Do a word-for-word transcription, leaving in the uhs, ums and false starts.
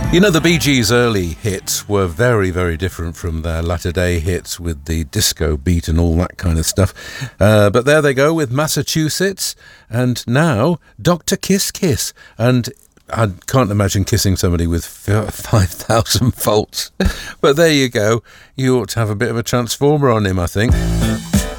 You know, the Bee Gees' early hits were very, very different from their latter-day hits with the disco beat and all that kind of stuff. Uh, but there they go with Massachusetts, and now Doctor Kiss Kiss. And I can't imagine kissing somebody with five thousand volts. But there you go. You ought to have a bit of a transformer on him, I think.